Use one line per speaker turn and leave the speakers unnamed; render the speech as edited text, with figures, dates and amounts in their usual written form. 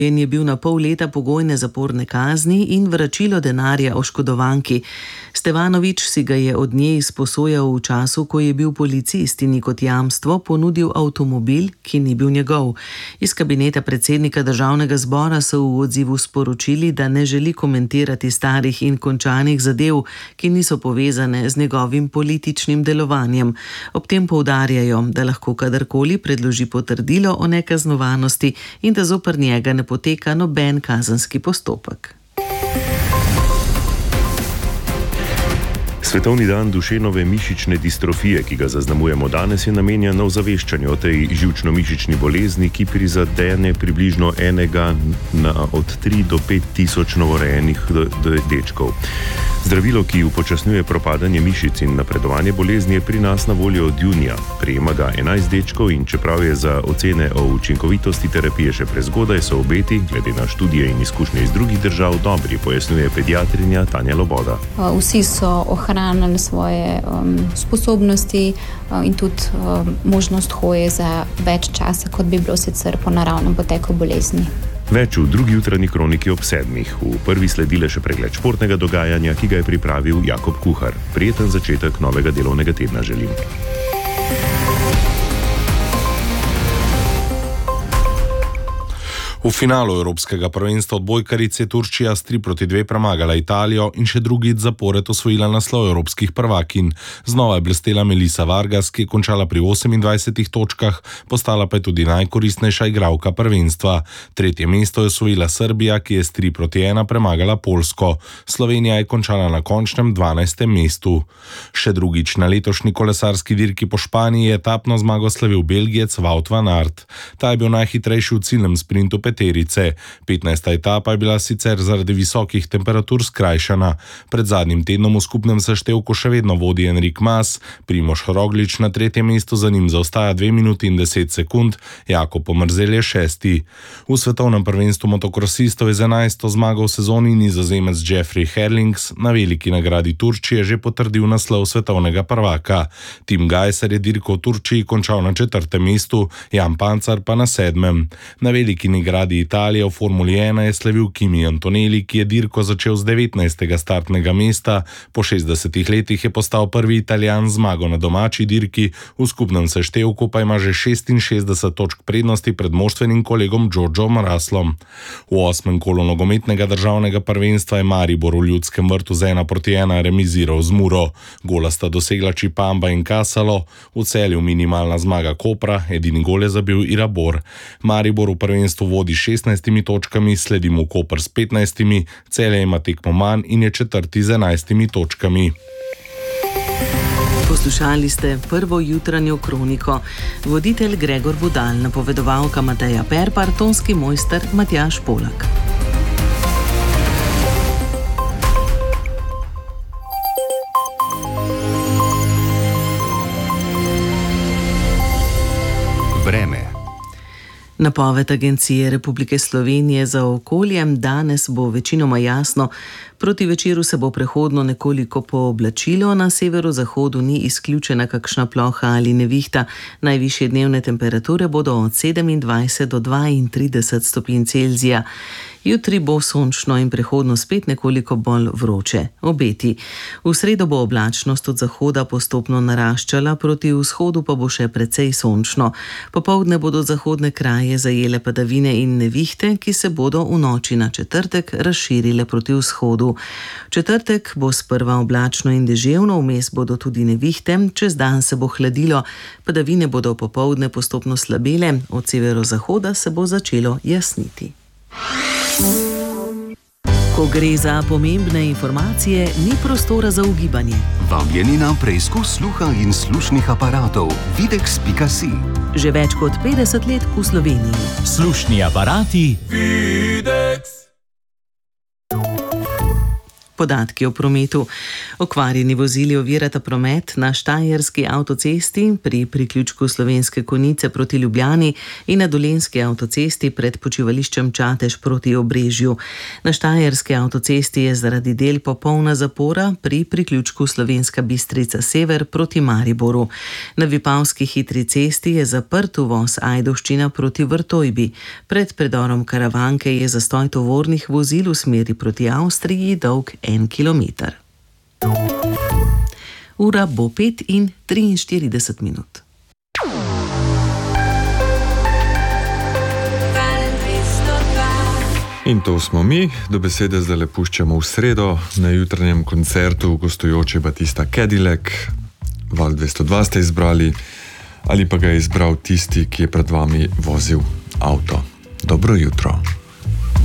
In je bil na pol leta pogojne zaporne kazni in vračilo denarja oškodovanki. Stevanovič si ga je od nje izposojal v času, ko je bil policist in ji kot jamstvo ponudil avtomobil, ki ni bil njegov. Iz kabineta predsednika Državnega zbora so v odzivu sporočili, da ne želi komentirati starih in končanih zadev, ki niso povezane z njegovim političnim delovanjem. Ob tem poudarjajo, da lahko kadarkoli predloži potrdilo o nekaznovanosti in da zoper njega ne poteka noben kazenski postopek.
Svetovni dan Dušenove mišične distrofije, ki ga zaznamujemo danes, je namenjen ozaveščanju o tej živčno-mišični bolezni, ki prizadene približno enega od 3 do 5 tisoč novorojenih dečkov. Zdravilo, ki upočasnjuje propadanje mišic in napredovanje bolezni, je pri nas na voljo od junija. Prejema ga 11 dečkov in čeprav je za ocene o učinkovitosti terapije še prezgodaj, so obeti, glede na študije in izkušnje iz drugih držav, dobri, pojasnjuje pediatrinja Tanja Loboda.
Vsi so ohranili svoje sposobnosti in tudi možnost hoje za več časa, kot bi bilo sicer po naravnem poteku bolezni.
Več v drugi jutranji kroniki ob 7. V prvi sledile še pregled športnega dogajanja, ki ga je pripravil Jakob Kuhar. Prijeten začetek novega delovnega tedna želim.
V finalu Evropskega prvenstva odbojkaric je Turčija s 3-2 premagala Italijo in še drugič zapored osvojila naslov evropskih prvakinj. Znova je blestela Melissa Vargas, ki je končala pri 28 točkah, postala pa je tudi najkoristnejša igralka prvenstva. Tretje mesto je osvojila Srbija, ki je s 3-1 premagala Poljsko. Slovenija je končala na končnem 12. mestu. Še drugič na letošnji kolesarski dirki po Španiji je etapno zmago slavil Belgijec Wout van Aert. Ta je bil najhitrejši v ciljnem sprintu peterice. 15. etapa je bila sicer zaradi visokih temperatur skrajšana. Pred zadnjim tednom v skupnem seštevku še vedno vodi Enric Mas, Primož Roglič na tretjem mestu, za njim zaostaja 2 minuti in 10 sekund, Jakob Pomrzel je 6. V svetovnem prvenstvu motokrosistov je z 11. zmago v sezoni Nizozemec Jeffrey Herlings na veliki nagradi Turčije že potrdil naslov svetovnega prvaka. Tim Gajser je dirko v Turčiji končal na 4. mestu, Jan Pancar pa na 7. Na veliki nagradi Italije v Formuli 1 je slavil Kimi Antonelli, ki je dirko začel z 19. startnega mesta. Po 60 letih je postal prvi Italijan z zmago na domači dirki, v skupnem seštevku pa ima že 66 točk prednosti pred moštvenim kolegom Georgeom Russellom. V 8. kolu nogometnega državnega prvenstva je Maribor v Ljudskem vrtu z 1-1 remiziral z Muro. Gola sta dosegla Čipamba in Kasalo, v Celju minimalna zmaga Kopra, edini gol je zabil Irabor. Maribor v prvenstvu vodi 16 točkami, sledi mu Koper s 15, Celje ima tekmo manj in je 4. z 11 točkami.
Poslušali ste prvo jutranjo kroniko. Voditelj Gregor Budal, napovedovalka Mateja Perpar, tonski mojster Matjaž Polak.
Vreme.
Napoved Agencije Republike Slovenije za okolje: danes bo večinoma jasno, proti večeru se bo prehodno nekoliko pooblačilo, na severozahodu ni izključena kakšna ploha ali nevihta, najvišje dnevne temperature bodo od 27 do 32 stopinj Celzija. Jutri bo sončno in prehodno spet nekoliko bolj vroče. Obeti. V sredo bo oblačnost od zahoda postopno naraščala, proti vzhodu pa bo še precej sončno. Popoldne bodo zahodne kraje zajele padavine in nevihte, ki se bodo v noči na četrtek razširile proti vzhodu. Četrtek bo sprva oblačno in deževno, vmes bodo tudi nevihte, čez dan se bo hladilo, padavine bodo popoldne postopno slabele, od severozahoda se bo začelo jasniti. Ko gre za pomembne informacije, ni prostora za ugibanje.
Vabljeni na preizkus sluha in slušnih aparatov Videx.si.
Že več kot 50 let v Sloveniji.
Slušni aparati Videx.
Podatki o prometu. Okvarjeni vozili ovirata promet na Štajerski avtocesti pri priključku Slovenske Konjice proti Ljubljani in na Dolenjski avtocesti pred počivališčem Čatež proti Obrežju. Na Štajerski avtocesti je zaradi del popolna zapora pri priključku Slovenska Bistrica Sever proti Mariboru. Na Vipavski hitri cesti je zaprt uvoz Ajdovščina proti Vrtojbi. Pred predorom Karavanke je zastoj tovornih vozil v smeri proti Avstriji dolg 1 kilometer. Ura bo 5:43.
In to smo mi, do besede zdaj le puščamo v sredo na jutranjem koncertu gostujoče Batista Cadillac. Val 202 ste izbrali, ali pa ga je izbral tisti, ki je pred vami vozil avto. Dobro jutro.